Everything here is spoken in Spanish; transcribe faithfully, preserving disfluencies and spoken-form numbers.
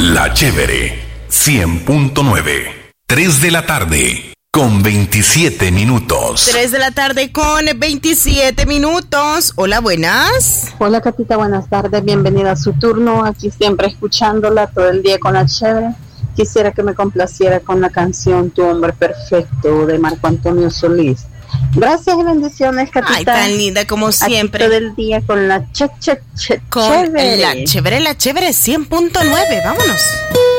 La Chévere cien punto nueve. tres de la tarde con veintisiete minutos. tres de la tarde con veintisiete minutos. Hola, buenas. Hola, Catita, buenas tardes. Bienvenida a su turno. Aquí siempre escuchándola todo el día con La Chévere. Quisiera que me complaciera con la canción Tu Hombre Perfecto de Marco Antonio Solís. Gracias y bendiciones, Catita. Ay, tan linda como siempre. Aquí todo el día con la che, che, che, con chévere. La Chévere, La Chévere cien punto nueve. Vámonos.